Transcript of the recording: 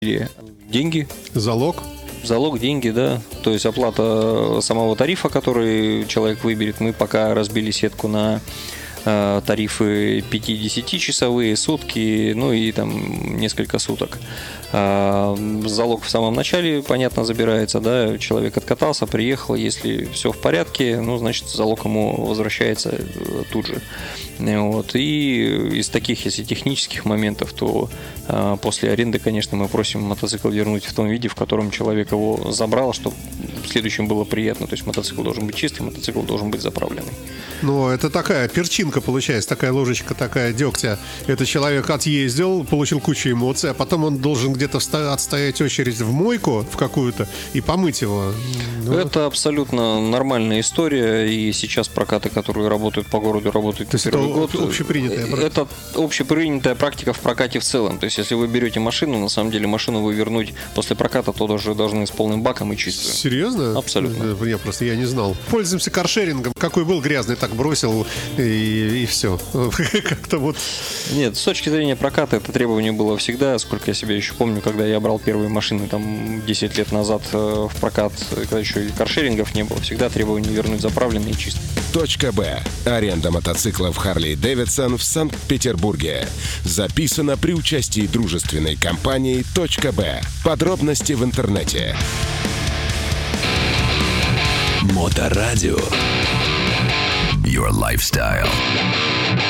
деньги. Залог? Залог, деньги, да. То есть оплата самого тарифа, который человек выберет. Мы пока разбили сетку на тарифы 5-10-часовые, сутки, ну и там несколько суток. Залог в самом начале, понятно, забирается, да, человек откатался, приехал, если все в порядке, ну, значит, залог ему возвращается тут же. Вот. И из таких, если технических моментов, то после аренды, конечно, мы просим мотоцикл вернуть в том виде, в котором человек его забрал, чтобы в следующем было приятно. То есть мотоцикл должен быть чистый, мотоцикл должен быть заправленный. Ну, это такая перчинка получается, такая ложечка, такая дегтя. Это человек отъездил, получил кучу эмоций, а потом он должен где-то отстоять очередь в мойку в какую-то и помыть его. Ну, это абсолютно нормальная история, и сейчас прокаты, которые работают по городу, работают не первый год. Общепринятая практика. Это общепринятая практика в прокате в целом. То есть, если вы берете машину, на самом деле машину вы вернуть после проката, то даже должны с полным баком и чистую. Серьезно? Абсолютно. Я не знал. Пользуемся каршерингом. Какой был грязный, так бросил и все. Как-то вот. Нет, с точки зрения проката это требование было всегда. Сколько я себя еще помню, когда я брал первые машины там 10 лет назад в прокат, когда еще и каршерингов не было, всегда требование вернуть заправленный и чистый. Точка Б. Аренда мотоциклов Harley Davidson в Санкт-Петербурге. Записано при участии дружественной компании Точка Б. Подробности в интернете. Моторадио. Your lifestyle.